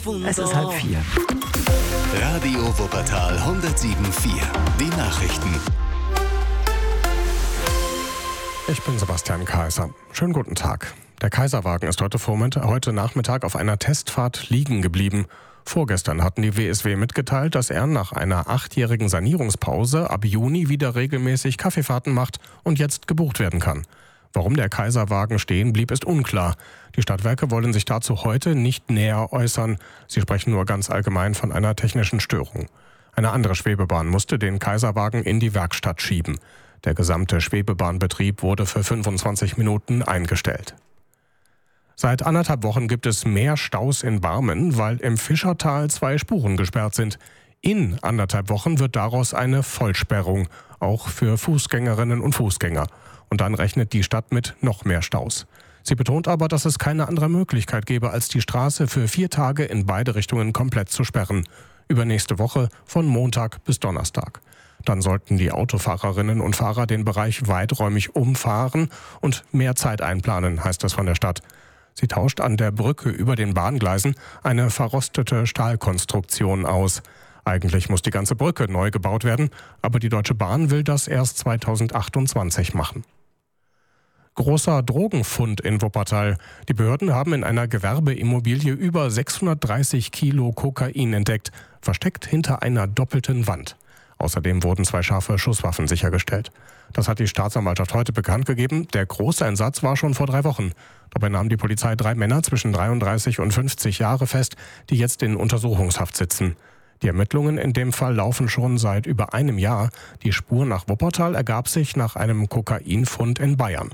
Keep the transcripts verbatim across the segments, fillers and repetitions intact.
Es ist halb vier. Radio Wuppertal hundertsieben Komma vier. Die Nachrichten. Ich bin Sebastian Kaiser. Schönen guten Tag. Der Kaiserwagen ist heute, Vormittag, heute Nachmittag auf einer Testfahrt liegen geblieben. Vorgestern hatten die W S W mitgeteilt, dass er nach einer achtjährigen Sanierungspause ab Juni wieder regelmäßig Kaffeefahrten macht und jetzt gebucht werden kann. Warum der Kaiserwagen stehen blieb, ist unklar. Die Stadtwerke wollen sich dazu heute nicht näher äußern. Sie sprechen nur ganz allgemein von einer technischen Störung. Eine andere Schwebebahn musste den Kaiserwagen in die Werkstatt schieben. Der gesamte Schwebebahnbetrieb wurde für fünfundzwanzig Minuten eingestellt. Seit anderthalb Wochen gibt es mehr Staus in Barmen, weil im Fischertal zwei Spuren gesperrt sind. In anderthalb Wochen wird daraus eine Vollsperrung, auch für Fußgängerinnen und Fußgänger. Und dann rechnet die Stadt mit noch mehr Staus. Sie betont aber, dass es keine andere Möglichkeit gäbe, als die Straße für vier Tage in beide Richtungen komplett zu sperren. Übernächste Woche von Montag bis Donnerstag. Dann sollten die Autofahrerinnen und Fahrer den Bereich weiträumig umfahren und mehr Zeit einplanen, heißt es von der Stadt. Sie tauscht an der Brücke über den Bahngleisen eine verrostete Stahlkonstruktion aus. Eigentlich muss die ganze Brücke neu gebaut werden, aber die Deutsche Bahn will das erst zweitausendachtundzwanzig machen. Großer Drogenfund in Wuppertal. Die Behörden haben in einer Gewerbeimmobilie über sechshundertdreißig Kilo Kokain entdeckt, versteckt hinter einer doppelten Wand. Außerdem wurden zwei scharfe Schusswaffen sichergestellt. Das hat die Staatsanwaltschaft heute bekannt gegeben. Der Großeinsatz war schon vor drei Wochen. Dabei nahm die Polizei drei Männer zwischen dreiunddreißig und fünfzig Jahre fest, die jetzt in Untersuchungshaft sitzen. Die Ermittlungen in dem Fall laufen schon seit über einem Jahr. Die Spur nach Wuppertal ergab sich nach einem Kokainfund in Bayern.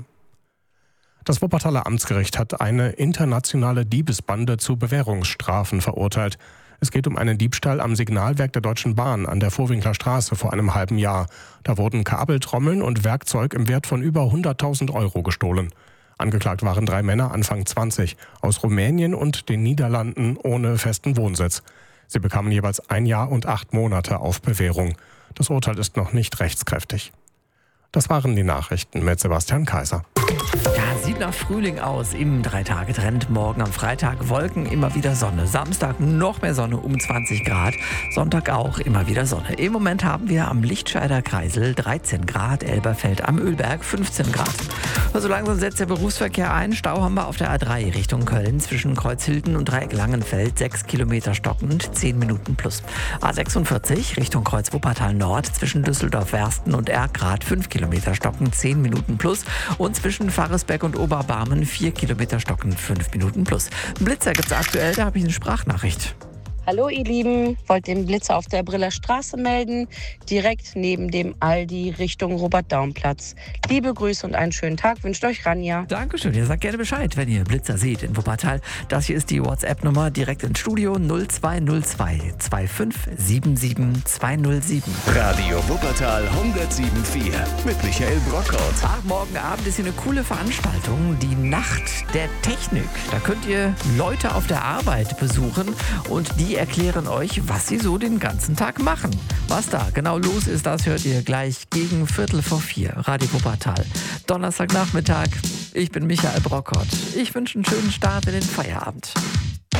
Das Wuppertaler Amtsgericht hat eine internationale Diebesbande zu Bewährungsstrafen verurteilt. Es geht um einen Diebstahl am Signalwerk der Deutschen Bahn an der Vorwinkler Straße vor einem halben Jahr. Da wurden Kabeltrommeln und Werkzeug im Wert von über hunderttausend Euro gestohlen. Angeklagt waren drei Männer Anfang zwanzig aus Rumänien und den Niederlanden ohne festen Wohnsitz. Sie bekamen jeweils ein Jahr und acht Monate auf Bewährung. Das Urteil ist noch nicht rechtskräftig. Das waren die Nachrichten mit Sebastian Kaiser. Ja, sieht nach Frühling aus im Drei-Tage-Trend. Morgen am Freitag Wolken, immer wieder Sonne. Samstag noch mehr Sonne um zwanzig Grad. Sonntag auch immer wieder Sonne. Im Moment haben wir am Lichtscheider Kreisel dreizehn Grad, Elberfeld am Ölberg fünfzehn Grad. So langsam setzt der Berufsverkehr ein. Stau haben wir auf der A drei Richtung Köln zwischen Kreuzhilden und Dreieck Langenfeld. sechs Kilometer stockend, zehn Minuten plus. A sechsundvierzig Richtung Kreuz Wuppertal Nord zwischen Düsseldorf-Wersten und Erkrath fünf Kilometer stockend, zehn Minuten plus. Und zwischen Faresbeck und Oberbarmen vier Kilometer stockend, fünf Minuten plus. Einen Blitzer gibt's aktuell, da habe ich eine Sprachnachricht. Hallo ihr Lieben, wollt den Blitzer auf der Briller Straße melden, direkt neben dem Aldi Richtung Robert-Daum-Platz. Liebe Grüße und einen schönen Tag, wünscht euch Ranja. Dankeschön, ihr sagt gerne Bescheid, wenn ihr Blitzer seht in Wuppertal. Das hier ist die WhatsApp-Nummer direkt ins Studio null zwei null zwei zwei fünf sieben sieben zwei null sieben. Radio Wuppertal hundertsieben Komma vier mit Michael Brockhaus. Ach, morgen Abend ist hier eine coole Veranstaltung, die Nacht der Technik. Da könnt ihr Leute auf der Arbeit besuchen und die erklären euch, was sie so den ganzen Tag machen. Was da genau los ist, das hört ihr gleich gegen Viertel vor vier. Radio Wuppertal. Donnerstagnachmittag. Ich bin Michael Brockhaus. Ich wünsche einen schönen Start in den Feierabend.